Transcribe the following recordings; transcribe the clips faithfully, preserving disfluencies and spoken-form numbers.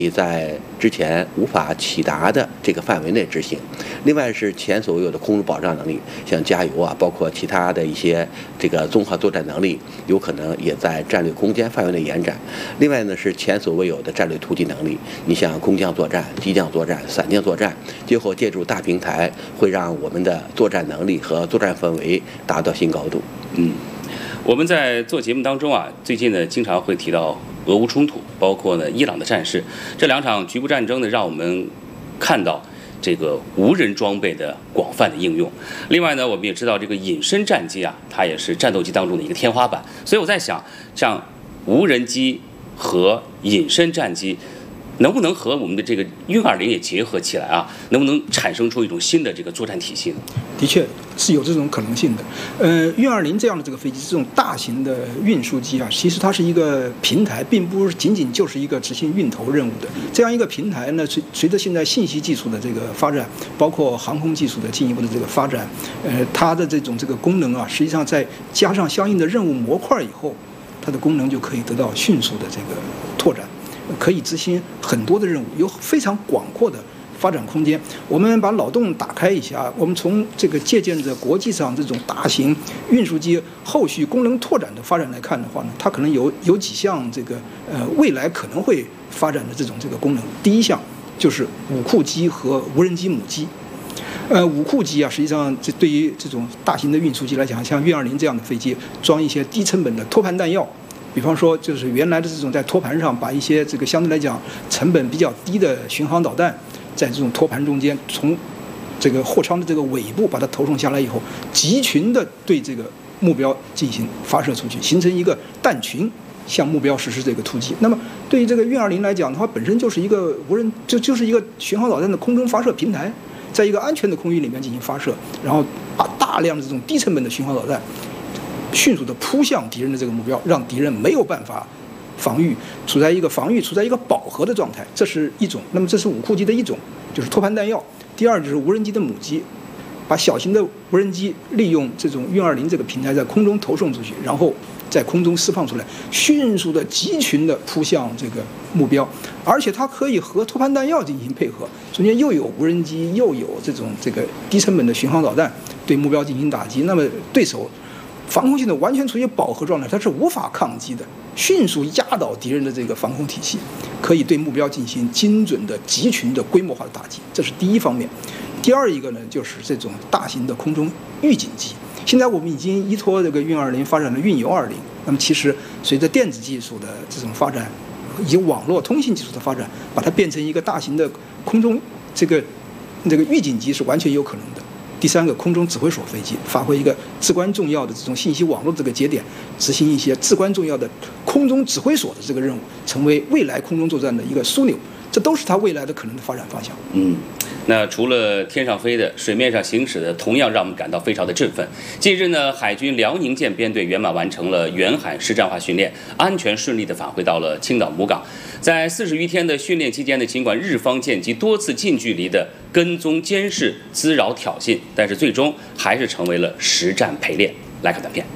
你在之前无法起达的这个范围内执行。另外是前所未有的空中保障能力，像加油啊，包括其他的一些这个综合作战能力，有可能也在战略空间范围内延展。另外呢是前所未有的战略突击能力，你像空降作战、机降作战、伞电作战，最后借助大平台，会让我们的作战能力和作战氛围达到新高度。 嗯。我们在做节目当中啊，最近呢经常会提到俄乌冲突，包括呢伊朗的战事，这两场局部战争呢，让我们看到这个无人装备的广泛的应用。另外呢，我们也知道这个隐身战机啊，它也是战斗机当中的一个天花板。所以我在想，像无人机和隐身战机，能不能和我们的这个运二零也结合起来啊？能不能产生出一种新的这个作战体系呢？ 的确是有这种可能性的。呃，运二零这样的这个飞机，这种大型的运输机啊，其实它是一个平台，并不仅仅就是一个执行运头任务的。这样一个平台呢，随随着现在信息技术的这个发展，包括航空技术的进一步的这个发展，呃，它的这种这个功能啊，实际上在加上相应的任务模块以后，它的功能就可以得到迅速的这个拓展。可以执行很多的任务，有非常广阔的发展空间。我们把脑洞打开一下，我们从这个借鉴着国际上这种大型运输机后续功能拓展的发展来看的话呢，它可能有有几项这个呃未来可能会发展的这种这个功能。第一项就是五库机和无人机母机。呃，五库机啊，实际上这对于这种大型的运输机来讲，像运二零这样的飞机，装一些低成本的托盘弹药。比方说，就是原来的这种在托盘上把一些这个相对来讲成本比较低的巡航导弹，在这种托盘中间，从这个货舱的这个尾部把它投送下来以后，集群的对这个目标进行发射出去，形成一个弹群，向目标实施这个突击。那么对于这个运二零来讲，它本身就是一个无人，就就是一个巡航导弹的空中发射平台，在一个安全的空域里面进行发射，然后把大量的这种低成本的巡航导弹迅速地扑向敌人的这个目标，让敌人没有办法防御，处在一个防御处在一个饱和的状态，这是一种。那么这是五库机的一种，就是托盘弹药。第二就是无人机的母机，把小型的无人机利用这种运二零这个平台在空中投送出去，然后在空中释放出来，迅速的集群的扑向这个目标，而且它可以和托盘弹药进行配合，中间又有无人机，又有这种这个低成本的巡航导弹对目标进行打击。那么对手防空系统完全处于饱和状态，它是无法抗击的，迅速压倒敌人的这个防空体系，可以对目标进行精准的集群的规模化的打击，这是第一方面。第二一个呢，就是这种大型的空中预警机。现在我们已经依托这个运二零发展了运油二零，那么其实随着电子技术的这种发展，以及网络通信技术的发展，把它变成一个大型的空中这个这个预警机是完全有可能的。第三个，空中指挥所飞机发挥一个至关重要的这种信息网络这个节点，执行一些至关重要的空中指挥所的这个任务，成为未来空中作战的一个枢纽，这都是它未来的可能的发展方向。 嗯，那除了天上飞的，水面上行驶的，同样让我们感到非常的振奋。近日呢，海军辽宁舰编队圆满完成了远海实战化训练，安全顺利地返回到了青岛母港。在四十余天的训练期间呢，尽管日方舰机多次近距离的跟踪监视、滋扰挑衅，但是最终还是成为了实战陪练。来看短片。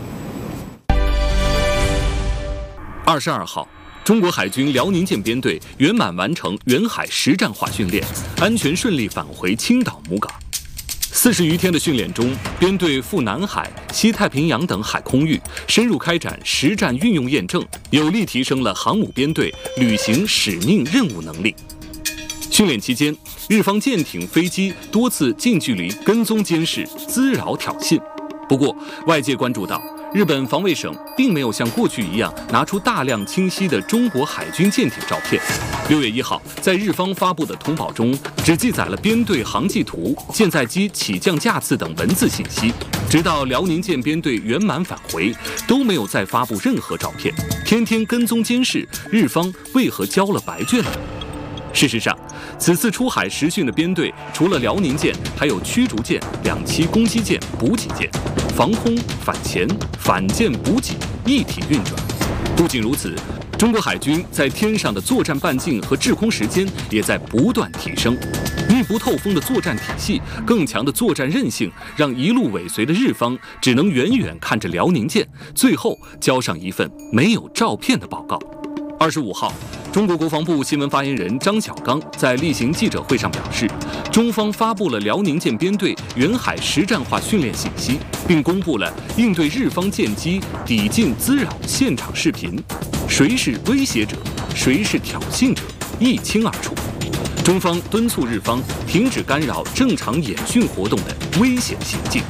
二十二号。中国海军辽宁舰编队圆满完成远海实战化训练，安全顺利返回青岛母港。四十余天的训练中，编队赴南海、西太平洋等海空域，深入开展实战运用验证，有力提升了航母编队履行使命任务能力。训练期间，日方舰艇、飞机多次近距离跟踪监视、滋扰挑衅。不过，外界关注到，日本防卫省并没有像过去一样拿出大量清晰的中国海军舰艇照片。六月一号，在日方发布的通报中，只记载了编队航迹图、舰载机起降架次等文字信息。直到辽宁舰编队圆满返回，都没有再发布任何照片。天天跟踪监视，日方为何交了白卷呢？事实上，此次出海实训的编队除了辽宁舰，还有驱逐舰、两栖攻击舰、补给舰，防空、反潜、反舰补给一体运转。不仅如此，中国海军在天上的作战半径和制空时间也在不断提升。密不透风的作战体系，更强的作战韧性，让一路尾随的日方只能远远看着辽宁舰，最后交上一份没有照片的报告。二十五号， 中国国防部新闻发言人张小刚在例行记者会上表示，中方发布了辽宁舰编队远海实战化训练信息，并公布了应对日方舰机抵近滋扰现场视频，谁是威胁者，谁是挑衅者，一清二楚。中方敦促日方停止干扰正常演训活动的危险行径。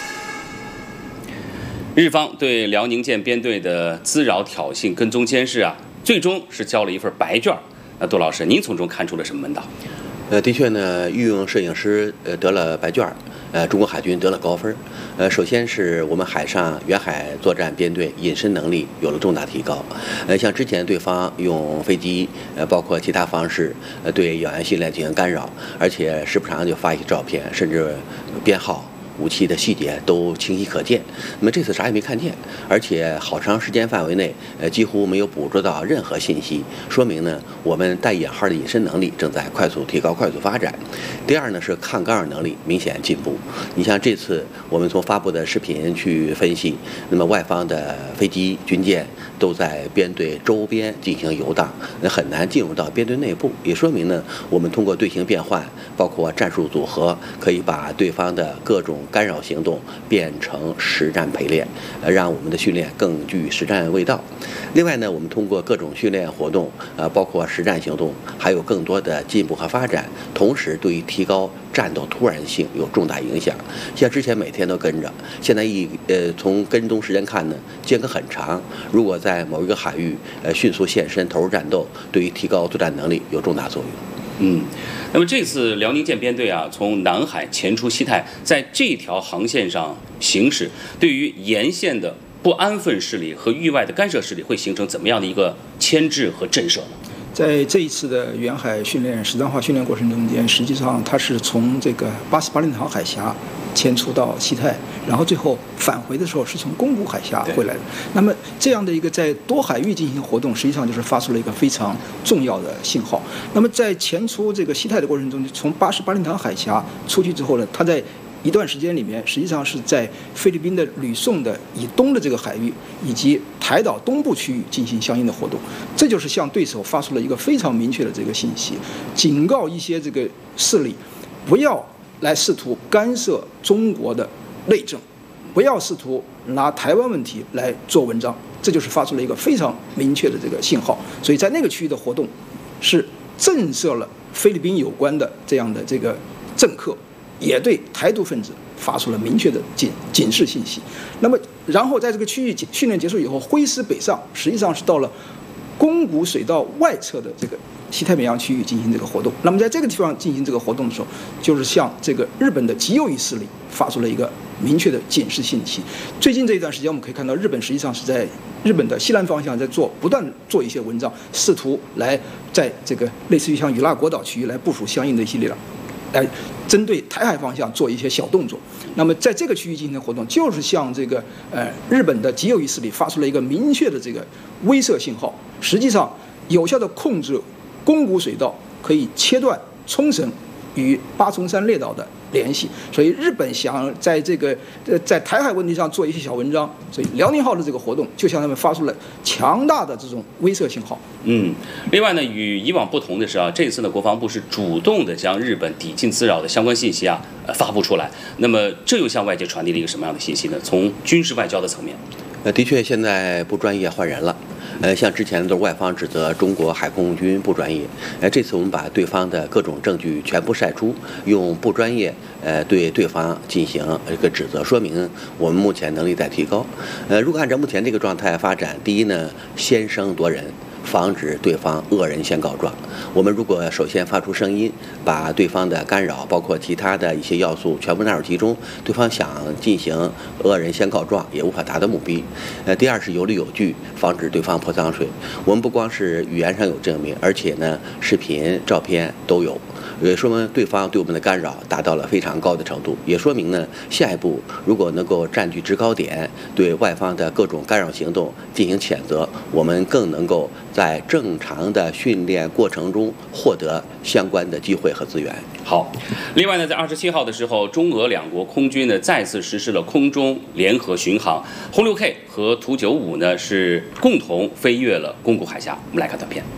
日方对辽宁舰编队的滋扰、挑衅、跟踪监视啊，最终是交了一份白卷。那杜老师，您从中看出了什么门道？ 呃，的确呢，御用摄影师呃得了白卷，呃，中国海军得了高分。呃，首先是我们海上远海作战编队隐身能力有了重大提高。呃，像之前对方用飞机，呃，包括其他方式，呃，对演员训练进行干扰，而且时不常就发一些照片，甚至编号。武器的细节都清晰可见，那么这次啥也没看见，而且好长时间范围内，呃，几乎没有捕捉到任何信息，说明呢，我们带引号的隐身能力正在快速提高、快速发展。第二呢，是抗干扰能力明显进步。你像这次我们从发布的视频去分析，那么外方的飞机、军舰都在编队周边进行游荡，那很难进入到编队内部，也说明呢，我们通过队形变换，包括战术组合，可以把对方的各种干扰行动变成实战陪练，呃，让我们的训练更具实战味道。另外呢，我们通过各种训练活动，呃，包括实战行动，还有更多的进步和发展，同时对于提高战斗突然性有重大影响。像之前每天都跟着，现在一呃从跟踪时间看呢，间隔很长。如果在某一个海域，呃，迅速现身投入战斗，对于提高作战能力有重大作用。 嗯，那么这次辽宁舰编队啊，从南海前出西太，在这条航线上行驶，对于沿线的不安分势力和域外的干涉势力，会形成怎么样的一个牵制和震慑呢？ 在这一次的远海训练、实战化训练过程中间，实际上它是从这个巴士巴林塘海峡迁出到西太，然后最后返回的时候是从宫古海峡回来的。那么这样的一个在多海域进行活动，实际上就是发出了一个非常重要的信号。那么在前出这个西太的过程中，从巴士巴林塘海峡出去之后呢，它在一段时间里面，实际上是在菲律宾的吕宋的以东的这个海域以及台岛东部区域进行相应的活动，这就是向对手发出了一个非常明确的这个信息，警告一些这个势力不要来试图干涉中国的内政，不要试图拿台湾问题来做文章，这就是发出了一个非常明确的这个信号。所以在那个区域的活动是震慑了菲律宾有关的这样的这个政客，也对台独分子发出了明确的警警示信息。那么，然后在这个区域训练结束以后，挥师北上，实际上是到了宫古水道外侧的这个西太平洋区域进行这个活动。那么在这个地方进行这个活动的时候，就是向这个日本的极右翼势力发出了一个明确的警示信息。最近这一段时间，我们可以看到，日本实际上是在日本的西南方向在做不断做一些文章，试图来在这个类似于像与那国岛区域来部署相应的一些力量，来针对台海方向做一些小动作。那么在这个区域进行的活动，就是向这个呃日本的极右翼势力发出了一个明确的这个威慑信号，实际上有效的控制宫古水道，可以切断冲绳与八重山列岛的联系。所以日本想在这个呃在台海问题上做一些小文章，所以辽宁号的这个活动就向他们发出了强大的这种威慑信号。 嗯，另外呢，与以往不同的是啊，这次呢国防部是主动的将日本抵近滋扰的相关信息啊呃发布出来。那么这又向外界传递了一个什么样的信息呢？从军事外交的层面， 呃，的确现在不专业换人了。呃，像之前都是外方指责中国海空军不专业，呃，这次我们把对方的各种证据全部晒出，用不专业呃对对方进行一个指责，说明我们目前能力在提高。呃，如果按照目前这个状态发展，第一呢，先声夺人，防止对方恶人先告状。我们如果首先发出声音，把对方的干扰，包括其他的一些要素全部纳入其中，对方想进行恶人先告状也无法达到目的。呃，第二是有理有据，防止对方泼脏水。我们不光是语言上有证明，而且呢，视频、照片都有。也说明对方对我们的干扰达到了非常高的程度，也说明呢，下一步如果能够占据制高点，对外方的各种干扰行动进行谴责，我们更能够在正常的训练过程中获得相关的机会和资源。 好，另外呢，在二十七号的时候，中俄两国空军呢再次实施了空中联合巡航，轰六 K 和图九五呢是共同飞越了宫古海峡。我们来看短片。